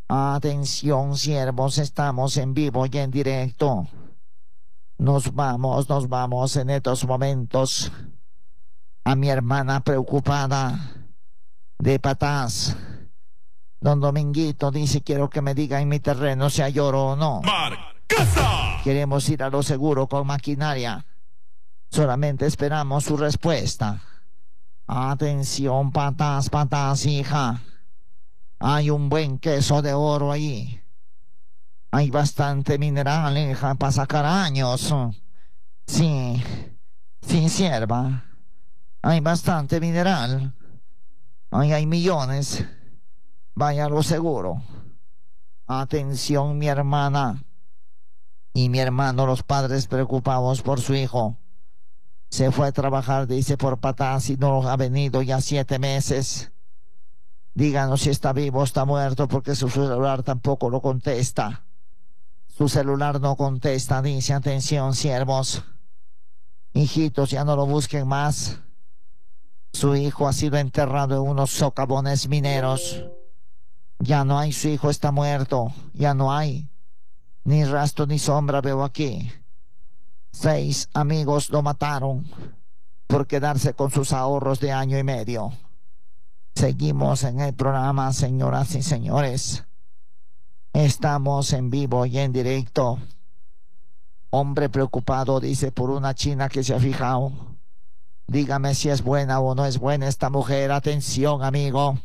Atención, siervos, estamos en vivo y en directo. Nos vamos en estos momentos a mi hermana preocupada de patas. Don Dominguito dice, quiero que me diga en mi terreno si hay oro o no. ¡Marcasa! Queremos ir a lo seguro con maquinaria. Solamente esperamos su respuesta. Atención, patas, hija. Hay un buen queso de oro ahí. Hay bastante mineral, hija, para sacar años. Sí, sierva. Hay bastante mineral. Ahí hay millones. Vaya a lo seguro. Atención, mi hermana y mi hermano, los padres preocupados por su hijo. Se fue a trabajar, dice, por patas y no ha venido ya 7 meses. Díganos si está vivo o está muerto, porque su celular tampoco lo contesta. Su celular no contesta, dice. Atención, siervos. Hijitos, ya no lo busquen más. Su hijo ha sido enterrado en unos socavones mineros. Ya no hay, su hijo está muerto. Ya no hay. Ni rastro ni sombra veo aquí. 6 amigos lo mataron por quedarse con sus ahorros de 1 año y medio. Seguimos en el programa, señoras y señores. Estamos en vivo y en directo. Hombre preocupado, dice, por una china que se ha fijado. Dígame si es buena o no es buena esta mujer. Atención, amigo.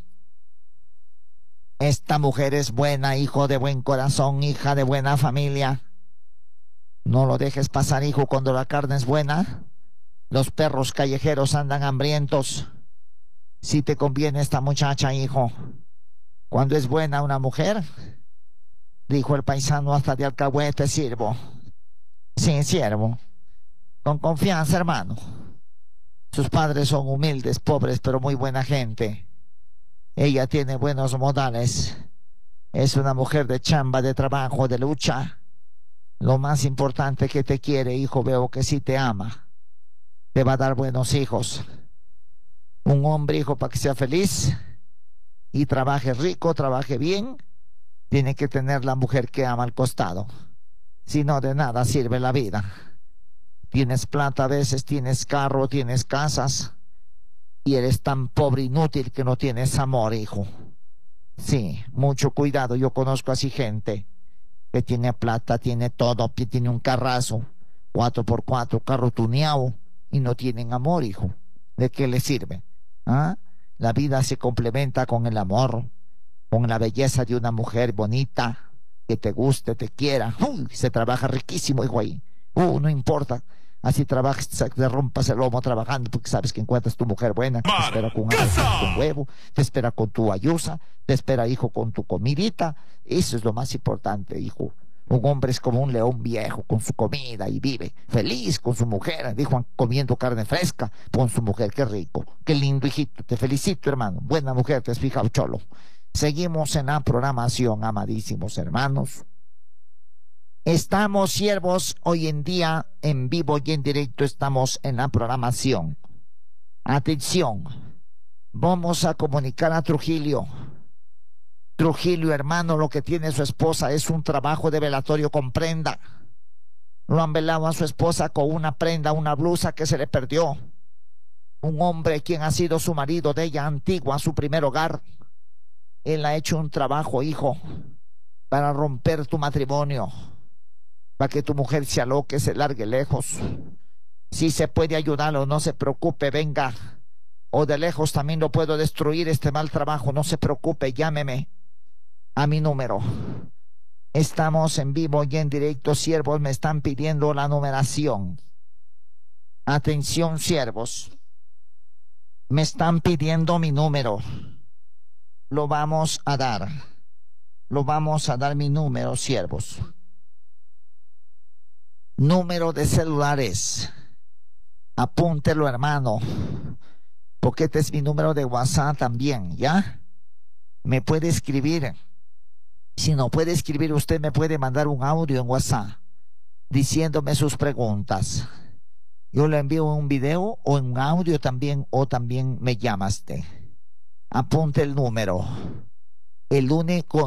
Esta mujer es buena, hijo de buen corazón, hija de buena familia. No lo dejes pasar, hijo, cuando la carne es buena. Los perros callejeros andan hambrientos. Si te conviene esta muchacha, hijo. Cuando es buena una mujer, dijo el paisano, hasta de alcahuete sirvo. Sí, siervo. Con confianza, hermano. Sus padres son humildes, pobres, pero muy buena gente. Ella tiene buenos modales. Es una mujer de chamba, de trabajo, de lucha. Lo más importante, que te quiere, hijo. Veo que sí te ama. Te va a dar buenos hijos. Un hombre, hijo, para que sea feliz y trabaje rico, trabaje bien, tiene que tener la mujer que ama al costado. Si no, de nada sirve la vida. Tienes plata a veces, tienes carro, tienes casas, y eres tan pobre, inútil, que no tienes amor, hijo. Sí, mucho cuidado. Yo conozco así gente que tiene plata, tiene todo, tiene un carrazo, 4x4, carro tuneado, y no tienen amor, hijo. ¿De qué le sirve? ¿Ah? La vida se complementa con el amor, con la belleza de una mujer bonita, que te guste, te quiera. Se trabaja riquísimo, hijo, ahí. No importa. Así trabajas, te rompas el lomo trabajando, porque sabes que encuentras tu mujer buena, que te espera con arroz, con huevo, te espera con tu ayusa, te espera, hijo, con tu comidita. Eso es lo más importante, hijo. Un hombre es como un león viejo, con su comida, y vive feliz con su mujer, dijo, comiendo carne fresca con su mujer. Qué rico, qué lindo, hijito. Te felicito, hermano. Buena mujer, te has fijado, cholo. Seguimos en la programación, amadísimos hermanos. Estamos, siervos, hoy en día en vivo y en directo. Estamos en la programación. Atención, vamos a comunicar a Trujillo. Trujillo, hermano, lo que tiene su esposa es un trabajo de velatorio con prenda. Lo han velado a su esposa con una prenda, una blusa que se le perdió. Un hombre quien ha sido su marido de ella antigua, su primer hogar. Él ha hecho un trabajo, hijo, para romper tu matrimonio, para que tu mujer se aloque, se largue lejos. Si se puede ayudarlo, no se preocupe, venga. O de lejos también lo puedo destruir, este mal trabajo, no se preocupe, llámeme a mi número. Estamos en vivo y en directo, siervos, me están pidiendo la numeración. Atención, siervos, me están pidiendo mi número. Lo vamos a dar. Lo vamos a dar, mi número, siervos. Número de celulares. Apúntelo, hermano, porque este es mi número de WhatsApp también, ¿ya? Me puede escribir. Si no puede escribir, usted me puede mandar un audio en WhatsApp diciéndome sus preguntas. Yo le envío un video o un audio también, o también me llamaste. Apunte el número. El único